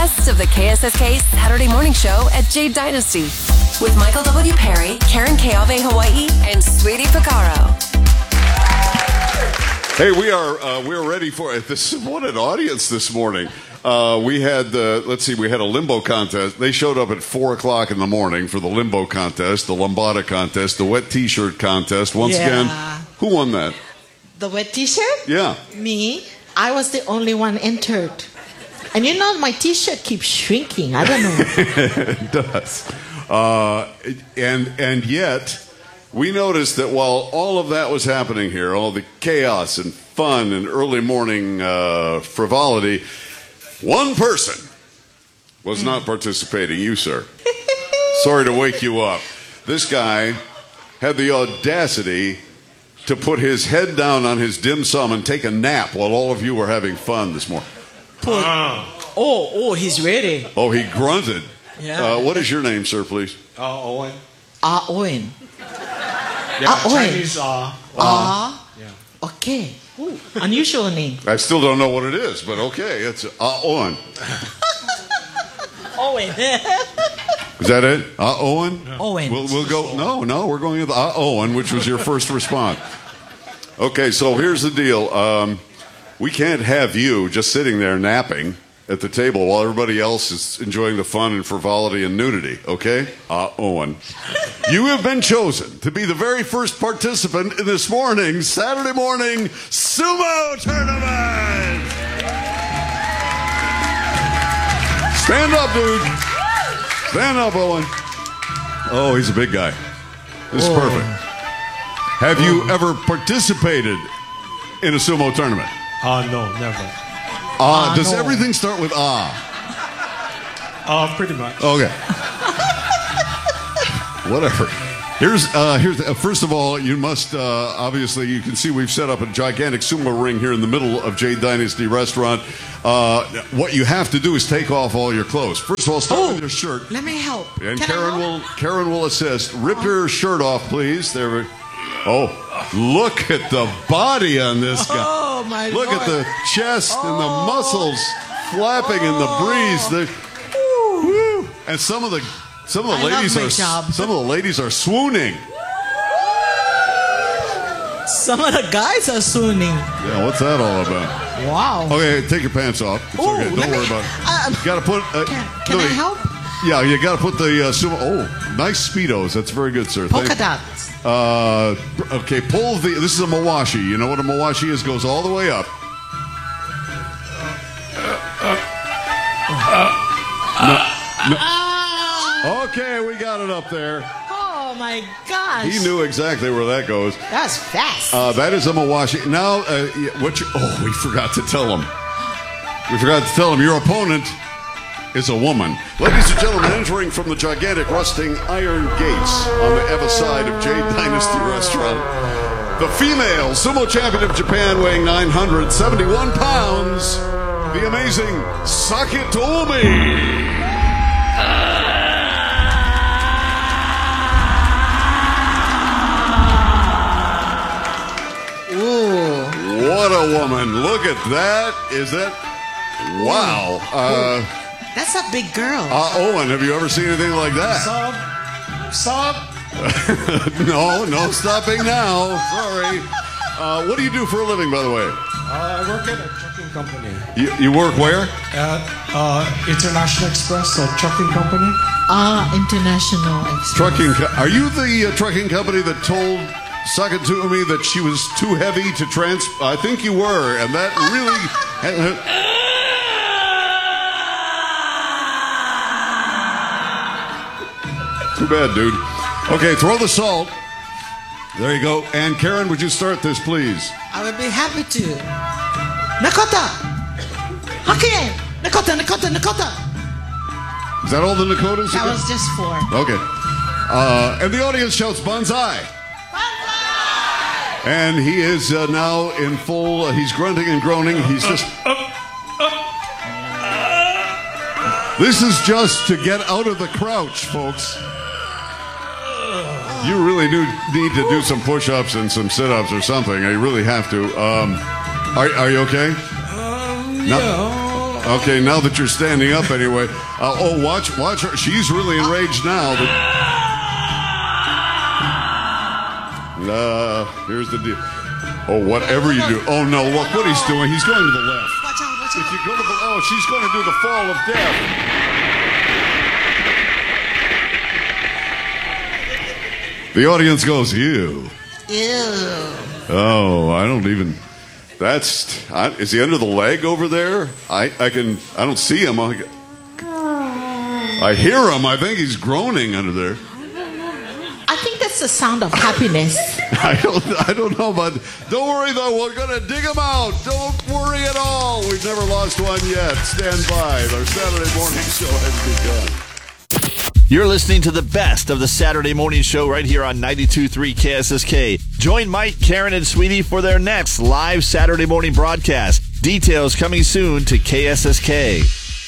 Best of the KSSK Saturday Morning Show at Jade Dynasty with Michael W. Perry, Karen Keave Hawaii, and Sweetie Picaro. Hey, we're ready for it. What an audience this morning. We had we had a limbo contest. They showed up at 4:00 in the morning for the limbo contest, the lambada contest, the wet T-shirt contest. Once again, who won that? The wet T-shirt? Yeah. Me. I was the only one entered. And you know, my T-shirt keeps shrinking. I don't know. It does. And yet, we noticed that while all of that was happening here, all the chaos and fun and early morning frivolity, one person was not participating. You, sir. Sorry to wake you up. This guy had the audacity to put his head down on his dim sum and take a nap while all of you were having fun this morning. Oh, he's ready. Oh, he grunted. Yeah. What is your name, sir, please? Owen. Owen. Yeah, Owen. Chinese Yeah. Okay. Ooh, unusual name. I still don't know what it is, but okay, it's Owen. Owen. Is that it? Owen? Owen. We'll go. No, we're going with Owen, which was your first response. Okay, so here's the deal. We can't have you just sitting there napping at the table while everybody else is enjoying the fun and frivolity and nudity, okay? Owen. You have been chosen to be the very first participant in this morning's Saturday morning sumo tournament! Stand up, dude. Stand up, Owen. Oh, he's a big guy. This is perfect. Have you ever participated in a sumo tournament? No, never. Does everything start with Pretty much. Okay. Whatever. Here's first of all, you must obviously, you can see we've set up a gigantic sumo ring here in the middle of Jade Dynasty Restaurant. What you have to do is take off all your clothes. First of all, start with your shirt. Let me help. And Can Karen will assist. Rip your shirt off, please. There. Oh, look at the body on this guy. Oh my Look Lord. at the chest and the muscles flapping in the breeze. Woo. And some of the ladies are swooning. Some of the guys are swooning. Yeah, what's that all about? Wow. Okay, take your pants off. It's okay. Don't worry about it. You got to put. Can I help? Yeah, you got to put the sumo. Oh, nice speedos. That's very good, sir. Polka dots. Okay, pull the. This is a mawashi. You know what a mawashi is? Goes all the way up. Okay, we got it up there. Oh my gosh. He knew exactly where that goes. That's fast. That is a mawashi. Now, we forgot to tell him. We forgot to tell him your opponent is a woman. Ladies and gentlemen, entering from the gigantic rusting iron gates on the Eva side of Jade Dynasty Restaurant, the female sumo champion of Japan weighing 971 pounds, the amazing Sakitomi. What a woman. Look at that. Is that... Wow. That's a big girl. Owen, have you ever seen anything like that? Stop. No stopping now. Sorry. What do you do for a living, by the way? I work at a trucking company. You work where? At International Express, a trucking company. International Express. Trucking. Are you the trucking company that told Sakitomi that she was too heavy to I think you were, and that really... Too bad, dude. Okay, throw the salt. There you go. And Karen, would you start this, please? I would be happy to. Nakota! Hakien! Nakota! Is that all the Nakotas? That was just 4. Okay. And the audience shouts Banzai. And he is now in full, he's grunting and groaning. He's just... This is just to get out of the crouch, folks. You really need to do some push-ups and some sit-ups or something. You really have to. Are you okay? Yeah. Okay, now that you're standing up anyway. Watch her. She's really enraged now. Here's the deal. Oh, whatever you do. Oh, no, look what he's doing. He's going to the left. Watch out, watch out. If you go to the... she's going to do the fall of death. The audience goes, ew. Ew. Oh, I don't even... is he under the leg over there? I don't see him. I hear him. I think he's groaning under there. I think that's the sound of happiness. I don't know, but don't worry though. We're gonna dig him out. Don't worry at all. We've never lost one yet. Stand by. Our Saturday morning show has begun. You're listening to the best of the Saturday morning show right here on 92.3 KSSK. Join Mike, Karen, and Sweetie for their next live Saturday morning broadcast. Details coming soon to KSSK.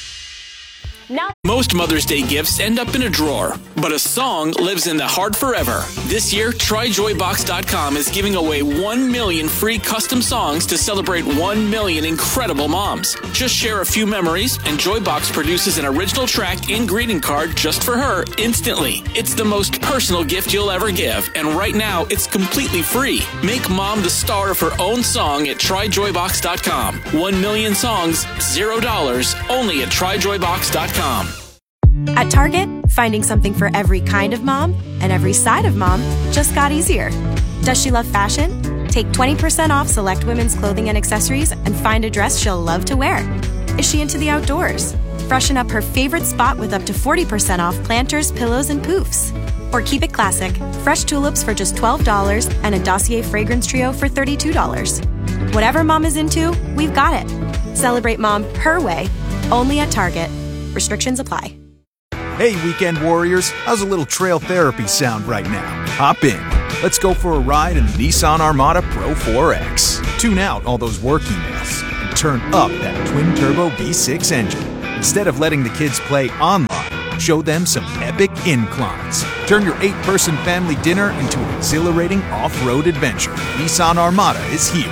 Most Mother's Day gifts end up in a drawer, but a song lives in the heart forever. This year, TryJoyBox.com is giving away 1 million free custom songs to celebrate 1 million incredible moms. Just share a few memories, and Joybox produces an original track and greeting card just for her instantly. It's the most personal gift you'll ever give, and right now, it's completely free. Make mom the star of her own song at TryJoyBox.com. 1 million songs, $0, only at TryJoyBox.com. At Target, finding something for every kind of mom and every side of mom just got easier. Does she love fashion? Take 20% off select women's clothing and accessories and find a dress she'll love to wear. Is she into the outdoors? Freshen up her favorite spot with up to 40% off planters, pillows, and poofs. Or keep it classic, fresh tulips for just $12 and a Dossier fragrance trio for $32. Whatever mom is into, we've got it. Celebrate mom her way, only at Target. Restrictions apply. Hey, weekend warriors, how's a little trail therapy sound right now? Hop in. Let's go for a ride in the Nissan Armada Pro 4X. Tune out all those work emails and turn up that twin-turbo V6 engine. Instead of letting the kids play online, show them some epic inclines. Turn your 8-person family dinner into an exhilarating off-road adventure. Nissan Armada is here.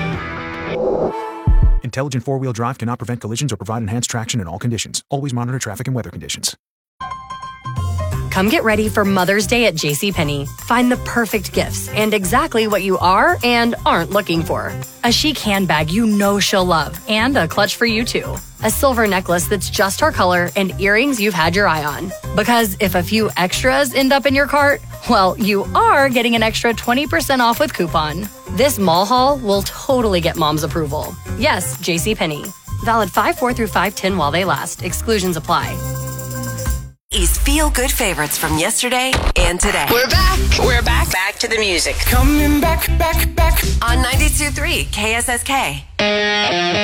Intelligent four-wheel drive cannot prevent collisions or provide enhanced traction in all conditions. Always monitor traffic and weather conditions. Come get ready for Mother's Day at JCPenney. Find the perfect gifts and exactly what you are and aren't looking for. A chic handbag you know she'll love and a clutch for you too. A silver necklace that's just her color and earrings you've had your eye on. Because if a few extras end up in your cart, well, you are getting an extra 20% off with coupon. This mall haul will totally get mom's approval. Yes, JCPenney. Valid 5/4 through 5/10 while they last. Exclusions apply. Is feel-good favorites from yesterday and today. We're back. We're back. Back to the music. Coming back. On 92.3 KSSK.